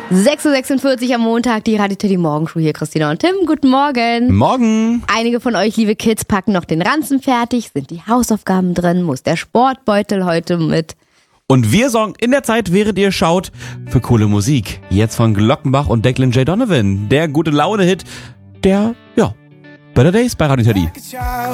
6.46 Uhr am Montag, die Radio Teddy Morgenshow hier, Christina und Tim. Guten Morgen. Morgen. Einige von euch, liebe Kids, packen noch den Ranzen fertig, sind die Hausaufgaben drin, muss der Sportbeutel heute mit. Und wir sorgen in der Zeit, während ihr schaut, für coole Musik. Jetzt von Glockenbach und Declan J. Donovan. Der gute Laune-Hit, der, Better Days bei Radio Teddy.